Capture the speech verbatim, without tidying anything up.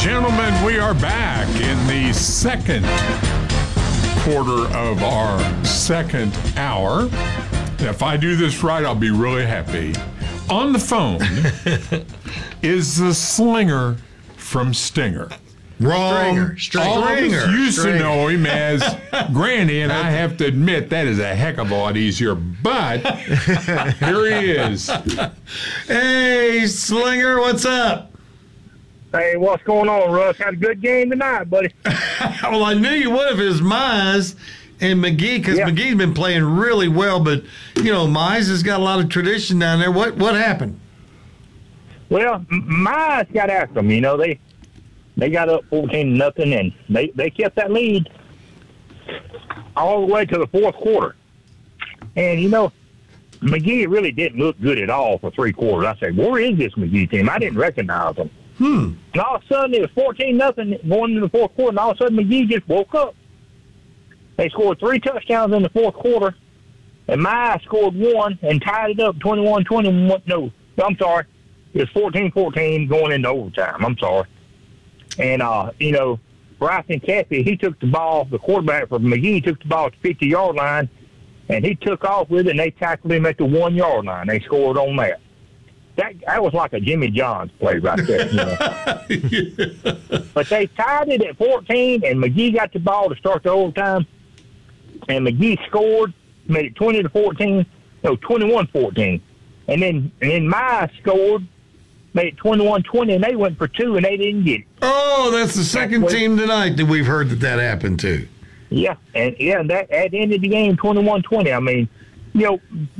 Gentlemen, we are back in the second quarter of our second hour. If I do this right, I'll be really happy. On the phone is the slinger from Stinger. Wrong. Stringer. Stringer. All of us Stringer. used Stringer. to know him as Granny, and I have to admit that is a heck of a lot easier. But here he is. Hey, Slinger, what's up? Hey, what's going on, Russ? Had a good game tonight, buddy. Well, I knew you would if it was Mize and McGee, because Yeah. McGee's been playing really well, but, you know, Mize has got a lot of tradition down there. What what happened? Well, M- Mize got after them. You know, they they got up fourteen nothing, and they, they kept that lead all the way to the fourth quarter. And, you know, McGee really didn't look good at all for three quarters. I said, where is this McGee team? I didn't recognize them. Hmm. And all of a sudden, it was fourteen nothing going into the fourth quarter, and all of a sudden, McGee just woke up. They scored three touchdowns in the fourth quarter, and Mize scored one and tied it up twenty-one twenty-one. No, I'm sorry. It was fourteen fourteen going into overtime. I'm sorry. And, uh, you know, Bryson Cappy, he took the ball, the quarterback for McGee took the ball at the fifty-yard line, and he took off with it, and they tackled him at the one-yard line. They scored on that. That, that was like a Jimmy Johns play right there. You know? But they tied it at fourteen, and McGee got the ball to start the overtime, and McGee scored, made it twenty to fourteen, no, twenty-one fourteen. And then and then Mize scored, made it twenty-one twenty, and they went for two, and they didn't get it. Oh, that's the second That's what- team tonight that we've heard that that happened to. Yeah, and yeah, and that at the end of the game, twenty-one twenty. I mean, you know,